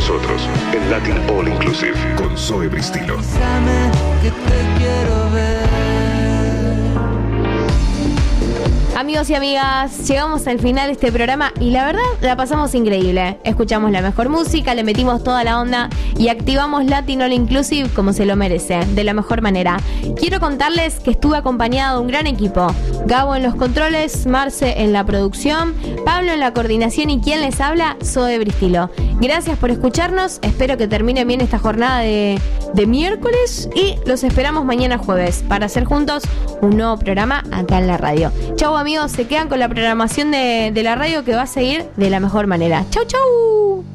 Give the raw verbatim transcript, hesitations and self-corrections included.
nosotros en Latin All Inclusive con Zoe Bristilo. Avísame que te quiero ver. Amigos y amigas, llegamos al final de este programa y la verdad la pasamos increíble. Escuchamos la mejor música, le metimos toda la onda y activamos Latin All Inclusive como se lo merece, de la mejor manera. Quiero contarles que estuve acompañado de un gran equipo. Gabo en los controles, Marce en la producción, Pablo en la coordinación y quien les habla, Zoe Bristilo. Gracias por escucharnos, espero que termine bien esta jornada de, de miércoles y los esperamos mañana jueves para hacer juntos un nuevo programa acá en la radio. Chau amigos, se quedan con la programación de, de la radio que va a seguir de la mejor manera. Chau chau.